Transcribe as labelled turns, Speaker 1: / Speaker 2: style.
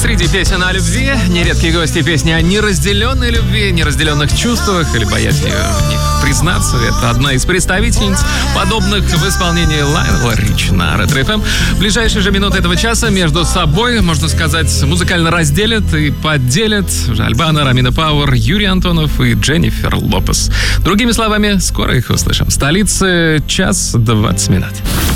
Speaker 1: Среди песен о любви нередкие гости песни о неразделенной любви, неразделенных чувствах или боязни в них признаться. Это одна из представительниц подобных в исполнении Лайла Рич на Ретро ФМ. В ближайшие же минуты этого часа между собой, можно сказать, музыкально разделят и поделят Альбана, Ромина Пауэр, Юрий Антонов и Дженнифер Лопес. Другими словами, скоро их услышим. В столице 1:20.